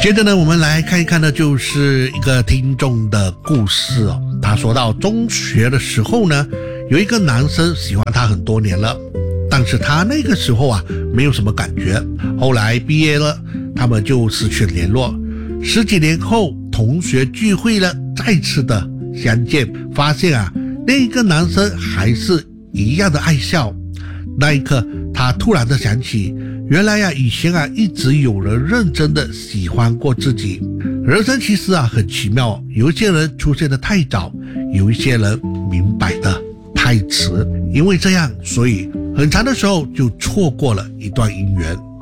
接着呢，我们来看一看呢，就是一个听众的故事哦。他说到中学的时候呢，有一个男生喜欢他很多年了，但是他那个时候啊没有什么感觉。后来毕业了，他们就失去了联络。10几年后，同学聚会了，再次的相见，发现啊，那个男生还是一样的爱笑。那一刻，他突然的想起，原来以前一直有人认真的喜欢过自己。人生其实很奇妙，有一些人出现的太早，有一些人明白的太迟，因为这样，所以很长的时候就错过了一段姻缘。